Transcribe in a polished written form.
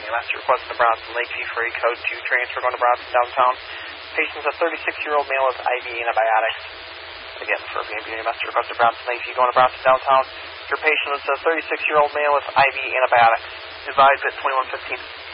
EMS request to Bronson Lakeview for a code 2 transfer going to Bronson downtown. Patient's a 36-year-old male with IV antibiotics. Again, for EMS request to Bronson Lakeview going to Bronson downtown. Your patient is a 36-year-old male with IV antibiotics. Advised at 21:15.